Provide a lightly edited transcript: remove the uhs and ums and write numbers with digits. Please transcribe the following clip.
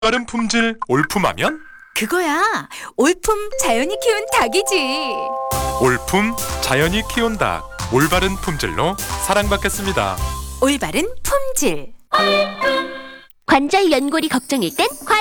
올바른 품질 올품하면 그거야. 올품 자연이 키운 닭이지. 올품 자연이 키운 닭. 올바른 품질로 사랑받겠습니다. 올바른 품질. 관절 연골이 걱정일 땐